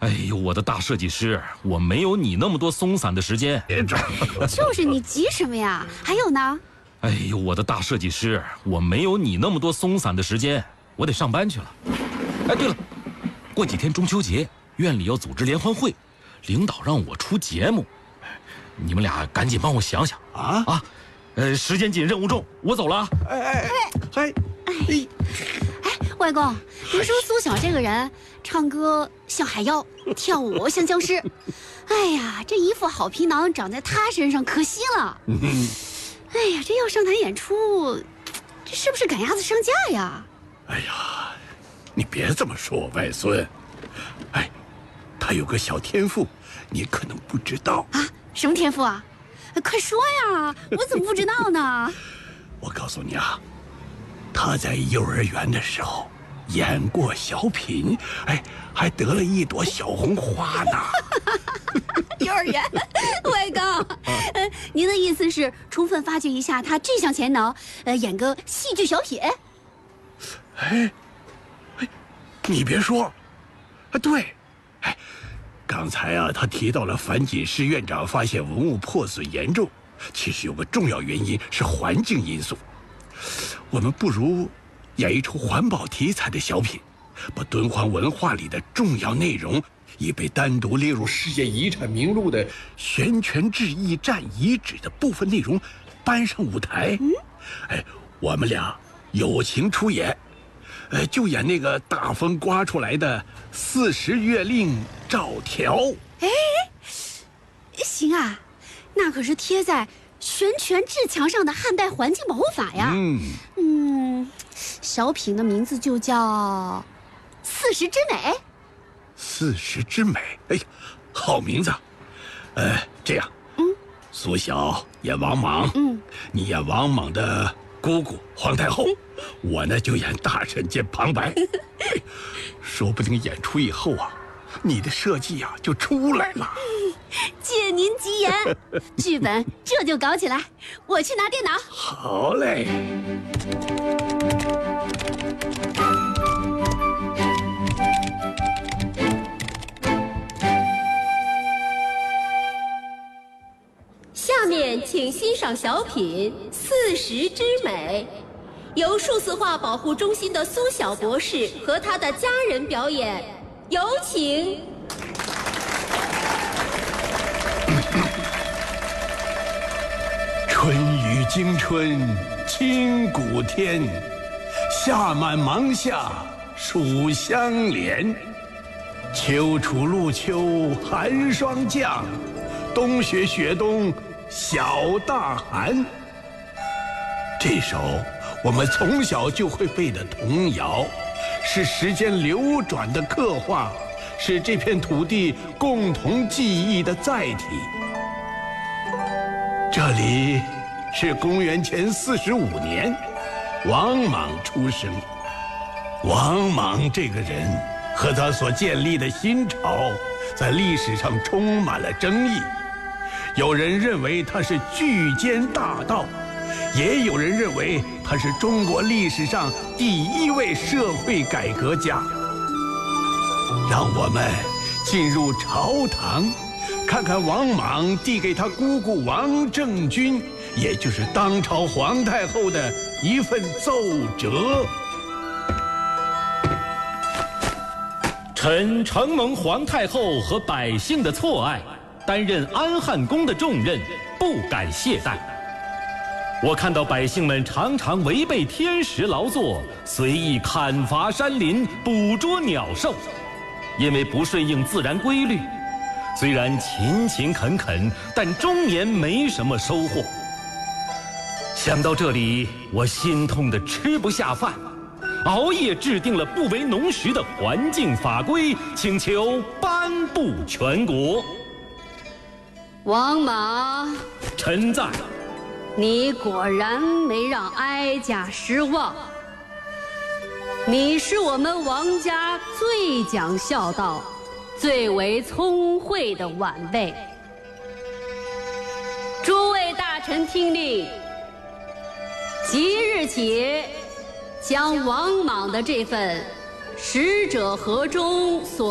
哎呦，我的大设计师，我没有你那么多松散的时间。 就是你急什么呀？还有呢？ 哎呦，我的大设计师，我没有你那么多松散的时间，我得上班去了。哎，对了，过几天中秋节，院里要组织联欢会，领导让我出节目，你们俩赶紧帮我想想啊！时间紧，任务重，我走了啊！ 外公，别说苏小这个人，唱歌像海妖，跳舞像僵尸。哎呀，这一副好皮囊长在他身上，可惜了。哎呀，这要上台演出，这是不是赶鸭子上架呀？ 哎呀，你别这么说，外孙。哎，他有个小天赋，你可能不知道啊。什么天赋啊？快说呀！我怎么不知道呢？ 我告诉你啊，他在幼儿园的时候演过小品，哎，还得了一朵小红花呢。 幼儿园，外公，您的意思是充分发掘一下他这项潜能，演个戏剧小品？ 哎，你别说，对，刚才啊，他提到了樊锦诗院长发现文物破损严重，其实有个重要原因是环境因素。我们不如演一出环保题材的小品，把敦煌文化里的重要内容，已被单独列入世界遗产名录的悬泉置驿站遗址的部分内容搬上舞台。我们俩友情出演，就演那个大风刮出来的40月令赵条。 行啊，那可是贴在悬泉制墙上的汉代环境保护法呀。小品的名字就叫40之美。 40之美，哎呀，好名字。这样，苏小演王莽，你演王莽的姑姑皇太后，我呢就演大臣兼旁白。说不定演出以后啊，你的设计啊就出来了。 借您吉言，剧本这就搞起来。我去拿电脑。 好嘞。 下面请欣赏小品《40之美》，由数字化保护中心的苏小博士和他的家人表演，有请。 春雨惊春清谷天，夏满芒夏暑相连。秋处露秋寒霜降，冬雪雪冬小大寒。这首我们从小就会背的童谣，是时间流转的刻画，是这片土地共同记忆的载体。这里是公元前45年，王莽出生。王莽这个人和他所建立的新朝，在历史上充满了争议。有人认为他是巨奸大盗，也有人认为他是中国历史上第一位社会改革家。让我们进入朝堂，看看王莽递给他姑姑王政君，也就是当朝皇太后的一份奏折。 臣承蒙皇太后和百姓的错爱，担任安汉公的重任，不敢懈怠。我看到百姓们常常违背天时劳作，随意砍伐山林，捕捉鸟兽，因为不顺应自然规律，虽然勤勤恳恳，但终年没什么收获。想到这里，我心痛得吃不下饭，熬夜制定了不为农时的环境法规，请求颁布全国。 王莽， 臣在。 你果然没让哀家失望。你是我们王家最讲孝道、最为聪慧的晚辈。诸位大臣听令，即日起，将王莽的这份使者河中所